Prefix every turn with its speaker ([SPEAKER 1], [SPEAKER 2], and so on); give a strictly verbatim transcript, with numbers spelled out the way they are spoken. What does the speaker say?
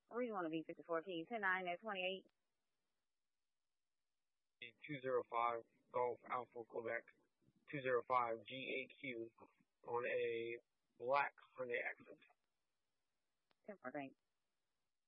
[SPEAKER 1] Where you want to be, fifty-four? Can you ten nine at twenty-eight?
[SPEAKER 2] two zero five Golf Alpha Quebec two zero five G A Q on a black Hyundai Accent.
[SPEAKER 1] ten four, thanks.